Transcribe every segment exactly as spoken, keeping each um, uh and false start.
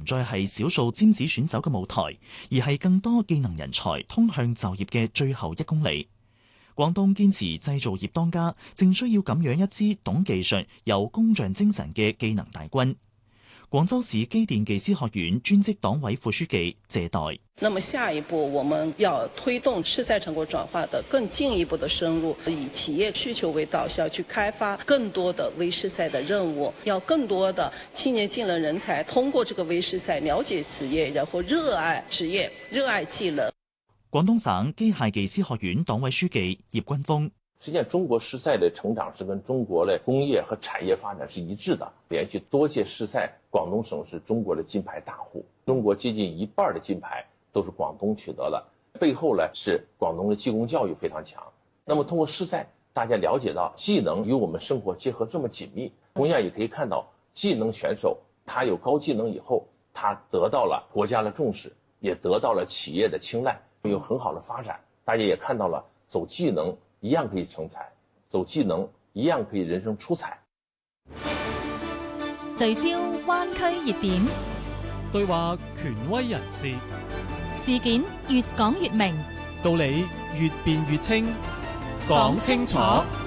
唔再係少數尖子選手嘅舞台，而係更多技能人才通向就業嘅最後一公里。廣東堅持製造業當家，正需要咁樣一支懂技術、有工匠精神嘅技能大軍。廣州市機電技師學院專職黨委副書記謝代。 那麼下一步我們要推動試賽成果轉化的更進一步的深入，以企業需求為導向去開發更多的微試賽的任務，要更多的青年技能人才通過這個微試賽了解職業，然後熱愛職業、熱愛技能。 廣東省機械技師學院黨委書記葉軍峰。 實際上，中國試賽的成長是跟中國的工業和產業發展是一致的。連續多屆試賽，廣東省是中國的金牌大戶，中國接近一半的金牌都是廣東取得了。背後呢是廣東的技工教育非常強。那麼通過試賽，大家了解到技能與我們生活結合這麼緊密。同樣也可以看到，技能選手他有高技能以後，他得到了國家的重視，也得到了企業的青睞，有很好的發展。大家也看到了，走技能一樣可以成才，走技能一樣可以人生出彩。 聚焦灣區熱點， 對話權威人士， 事件越講越明， 道理越辯越清，講清楚。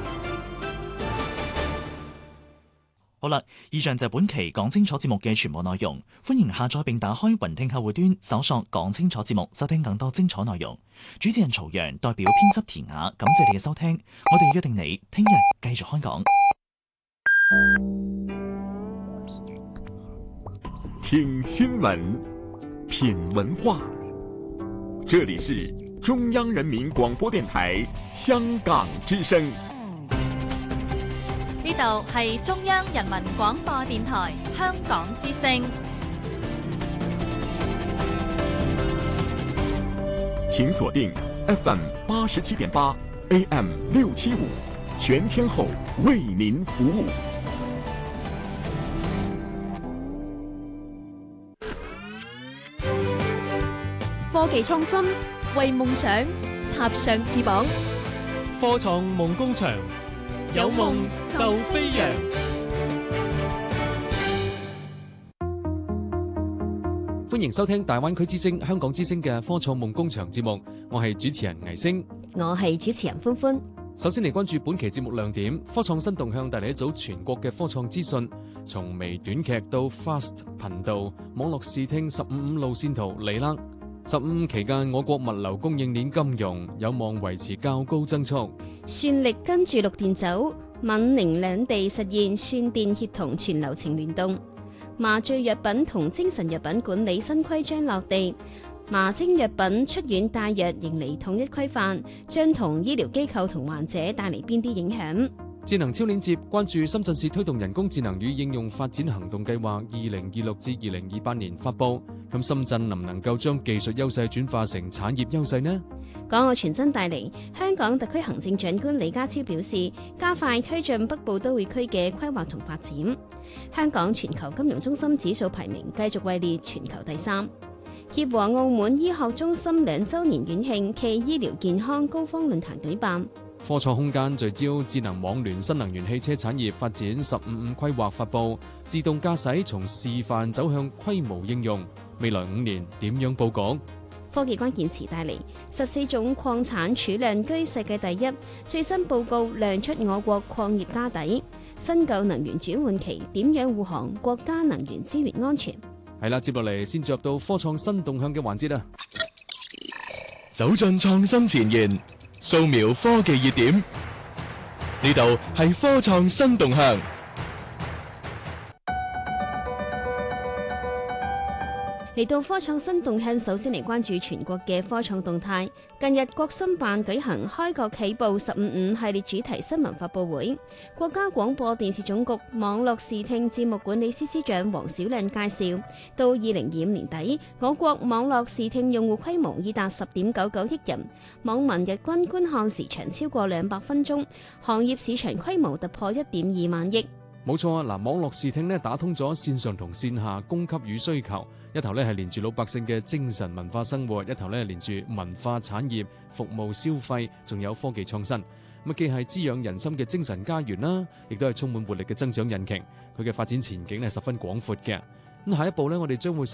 好啦，以上就係本期講清楚節目嘅全部內容。歡迎下載並打開雲聽客戶端，搜索講清楚節目，收聽更多精彩內容。主持人曹陽代表編輯田雅，感謝你嘅收聽。我哋約定你聽日繼續開講。 聽新聞，品文化，這裡是中央人民廣播電台香港之聲。 呢度係中央人民廣播電台香港之聲。 請鎖定 F M 八十七點八 A M 六七五，全天候為您服務。 科技創新，為夢想插上翅膀。 科創夢工場，有夢就飛揚。歡迎收聽大灣區之聲、香港之聲嘅科創夢工場節目，我係主持人倪星， 我係主持人歡歡。 首先嚟關注本期節目亮點，科創新動向帶嚟一組全國嘅科創資訊，從微短劇到 Fast 頻道、網絡視聽十五五路線圖嚟啦。十五期間，我國物流供應鏈金融有望維持較高增速。 算力跟住綠電走，閩寧兩地實現算電協同全流程聯動。麻醉藥品同精神藥品管理新規章落地，麻精藥品出院帶藥迎嚟統一規範，將同醫療機構同患者帶嚟邊啲影響？ 智能超鏈接關注深圳市推動人工智能與應用發展行動計劃二零二六至二零二八年發佈，咁深圳能唔能夠將技術優勢轉化成產業優勢呢？ 港澳傳真帶嚟，香港特區行政長官李家超表示，加快推進北部都會區嘅規劃同發展。香港全球金融中心指數排名繼續位列全球第三。協和澳門醫學中心兩週年院慶暨醫療健康高峰論壇舉辦。 科創空間聚焦智能網聯新能源汽車產業發展十五五規劃發佈，自動駕駛從示範走向規模應用，未來五年點樣佈局？ 科技關鍵詞帶嚟十四種礦產儲量居世界第一，最新報告亮出我國礦業家底。新舊能源轉換期點樣護航國家能源資源安全？ 係啦，接落嚟先着到科創新動向嘅環節啦。 走進創新前沿，掃描科技熱點，呢度係科創新動向。 嚟到科創新動向，首先嚟關注全國嘅科創動態。近日，國新辦舉行開國起步十五五系列主題新聞發佈會，國家廣播電視總局網絡視聽節目管理司司長黃小亮介紹，到二零二五年底，我國網絡視聽用戶規模已達十點九九億人，網民日均觀看時長超過兩百分鐘，行業市場規模突破一點二萬億。 冇錯啊！嗱，網絡視聽咧打通咗線上同線下供給與需求，一頭咧係連住老百姓嘅精神文化生活，一頭咧連住文化產業、服務消費，仲有科技創新。咁既係滋養人心嘅精神家園啦，亦都係充滿活力嘅增長引擎。佢嘅發展前景係十分廣闊嘅。咁下一步咧，我哋將會